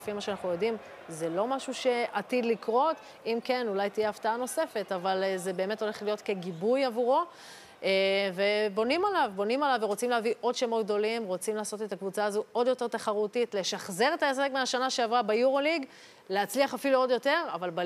לפי מה שאנחנו יודעים, זה לא משהו שעתיד לקרות, אם כן, אולי תהיה הפתעה נוספת, אבל זה באמת הולך להיות כגיבוי עבורו, ובונים עליו ורוצים להביא עוד שמות גדולים, רוצים לעשות את הקבוצה הזו עוד יותר תחרותית, לשחזר את ההישג מהשנה שעברה ביורוליג, להצליח אפילו עוד יותר, אבל